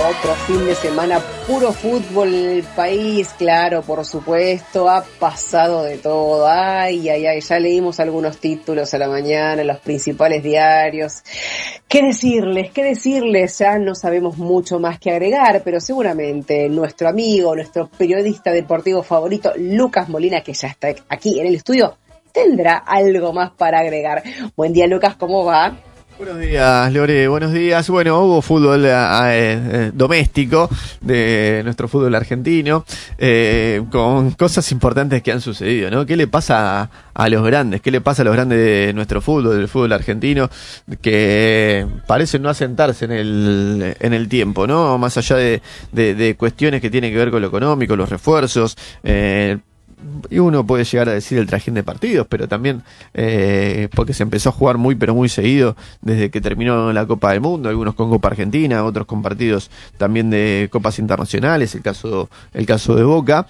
Otro fin de semana, puro fútbol en el país, claro, por supuesto, ha pasado de todo. Ay, ay, ay, ya leímos algunos títulos a la mañana en los principales diarios. ¿Qué decirles? Ya no sabemos mucho más que agregar, pero seguramente nuestro amigo, nuestro periodista deportivo favorito, Lucas Molina, que ya está aquí en el estudio, tendrá algo más para agregar. Buen día, Lucas, ¿cómo va? Buenos días, Lore, buenos días. Bueno, hubo fútbol doméstico de nuestro fútbol argentino, con cosas importantes que han sucedido, ¿no? ¿Qué le pasa a los grandes? ¿Qué le pasa a los grandes de nuestro fútbol, del fútbol argentino, que parecen no asentarse en el tiempo, ¿no? Más allá de cuestiones que tienen que ver con lo económico, los refuerzos, y uno puede llegar a decir el trajín de partidos, pero también porque se empezó a jugar muy pero muy seguido desde que terminó la Copa del Mundo, algunos con Copa Argentina, otros con partidos también de copas internacionales, el caso de Boca,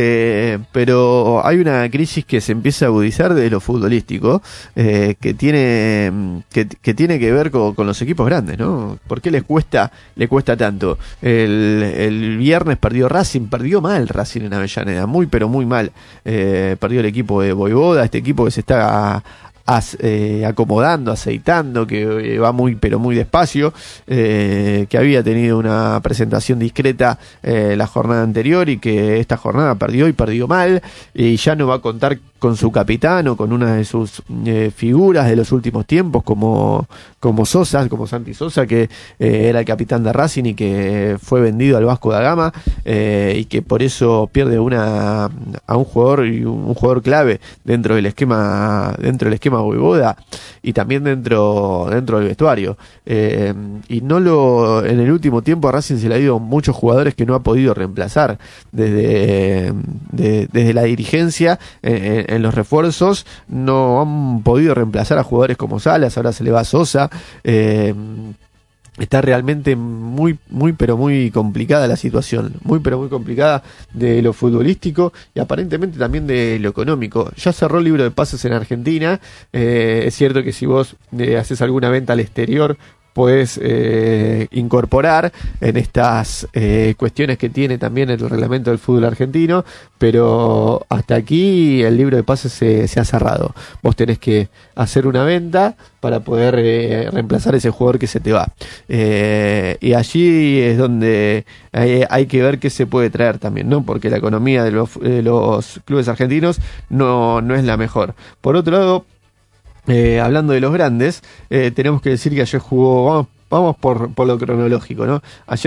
pero hay una crisis que se empieza a agudizar de lo futbolístico, que tiene que ver con los equipos grandes, ¿no? ¿Por qué le cuesta tanto? El viernes perdió mal Racing en Avellaneda, muy pero muy mal. Perdió el equipo de Voivoda, este equipo que se está acomodando, aceitando, que va muy pero muy despacio, que había tenido una presentación discreta la jornada anterior y que esta jornada perdió y perdió mal, y ya no va a contar con su capitán o con una de sus figuras de los últimos tiempos como Sosa, como Santi Sosa, que era el capitán de Racing y que fue vendido al Vasco da Gama, y que por eso pierde a un jugador, y un jugador clave dentro del esquema Voivoda, y también dentro del vestuario, y en el último tiempo a Racing se le ha ido muchos jugadores que no ha podido reemplazar desde la dirigencia. En los refuerzos no han podido reemplazar a jugadores como Salas, ahora se le va a Sosa. Está realmente muy pero muy complicada la situación, muy pero muy complicada de lo futbolístico y aparentemente también de lo económico. Ya cerró el libro de pases en Argentina. Es cierto que si vos haces alguna venta al exterior, podés incorporar en estas cuestiones que tiene también el reglamento del fútbol argentino, pero hasta aquí el libro de pases se ha cerrado. Vos tenés que hacer una venta para poder reemplazar ese jugador que se te va. Y allí es donde hay que ver qué se puede traer también, ¿no? Porque la economía de los clubes argentinos no es la mejor. Por otro lado, hablando de los grandes, tenemos que decir que ayer jugó, vamos por lo cronológico, ¿no? Ayer